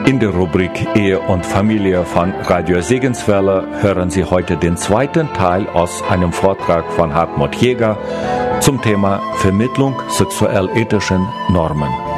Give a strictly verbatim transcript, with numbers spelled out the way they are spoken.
In der Rubrik Ehe und Familie von Radio Segenswelle hören Sie heute den zweiten Teil aus einem Vortrag von Hartmut Jäger zum Thema Vermittlung sexuell-ethischen Normen.